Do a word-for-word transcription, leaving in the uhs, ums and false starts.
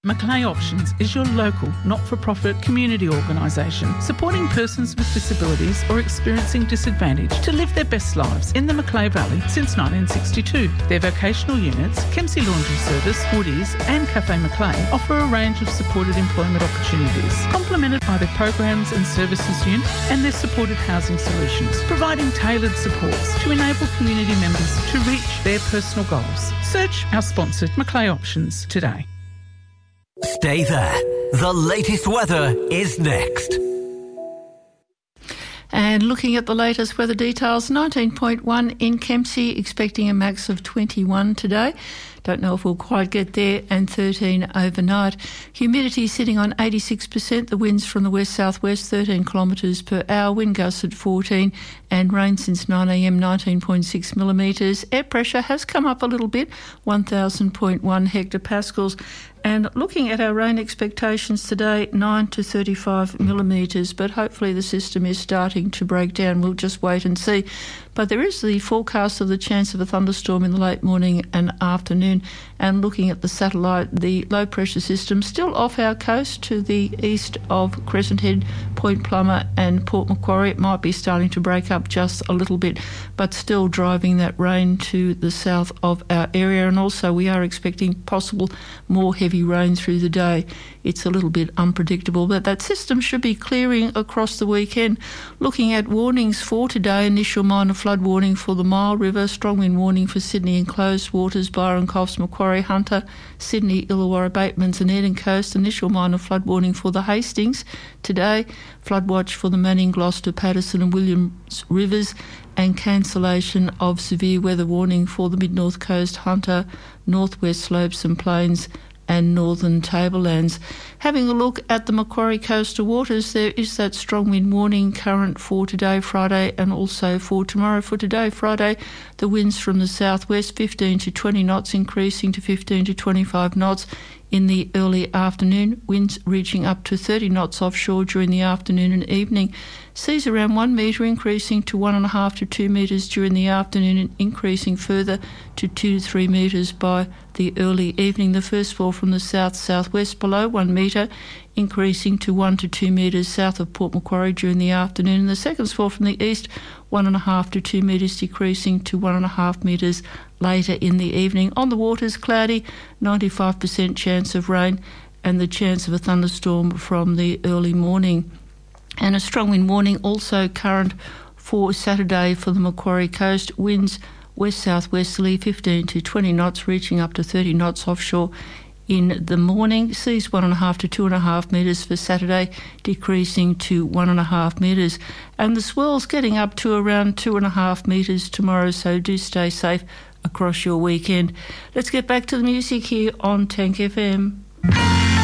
Macleay Options is your local, not-for-profit community organisation supporting persons with disabilities or experiencing disadvantage to live their best lives in the Macleay Valley since nineteen sixty-two. Their vocational units, Kempsey Laundry Service, Woodies and Cafe Macleay offer a range of supported employment opportunities, complemented by their programs and services unit and their supported housing solutions, providing tailored supports to enable community members to reach their personal goals. Search our sponsored Macleay Options today. Stay there. The latest weather is next. And looking at the latest weather details, nineteen point one in Kempsey, expecting a max of twenty-one today. Don't know if we'll quite get there, and thirteen overnight. Humidity sitting on eighty-six percent. The winds from the west-southwest, thirteen kilometres per hour. Wind gusts at fourteen, and rain since nine a m, nineteen point six millimetres. Air pressure has come up a little bit, one thousand point one hectopascals. And looking at our rain expectations today, nine to thirty-five millimetres, but hopefully the system is starting to break down. We'll just wait and see. But there is the forecast of the chance of a thunderstorm in the late morning and afternoon. And looking at the satellite, the low pressure system still off our coast to the east of Crescent Head, Point Plummer and Port Macquarie. It might be starting to break up just a little bit, but still driving that rain to the south of our area. And also we are expecting possible more heavy rain through the day. It's a little bit unpredictable, but that system should be clearing across the weekend. Looking at warnings for today, initial minor flood warning for the Mile River, strong wind warning for Sydney enclosed waters, Byron, Coffs, Macquarie, Hunter, Sydney, Illawarra, Batemans and Eden Coast. Initial minor flood warning for the Hastings today, flood watch for the Manning, Gloucester, Patterson and Williams Rivers, and cancellation of severe weather warning for the Mid-North Coast, Hunter, Northwest Slopes and Plains and northern tablelands. Having a look at the Macquarie coastal waters, there is that strong wind warning current for today, Friday, and also for tomorrow. For today, Friday, the winds from the southwest, fifteen to twenty knots, increasing to fifteen to twenty-five knots in the early afternoon. Winds reaching up to thirty knots offshore during the afternoon and evening. Seas around one metre, increasing to one and a half to two metres during the afternoon and increasing further to two to three metres by the early evening. The first fall from the south-southwest below one metre, increasing to one to two metres south of Port Macquarie during the afternoon. And the second fall from the east, one and a half to two metres, decreasing to one and a half metres later in the evening. On the waters, cloudy, ninety-five percent chance of rain and the chance of a thunderstorm from the early morning. And a strong wind warning also current for Saturday for the Macquarie coast. Winds west-southwesterly, fifteen to twenty knots, reaching up to thirty knots offshore in the morning. Seas one and a half to two and a half metres for Saturday, decreasing to one and a half metres. And the swells getting up to around two and a half metres tomorrow, so do stay safe across your weekend. Let's get back to the music here on Tank F M.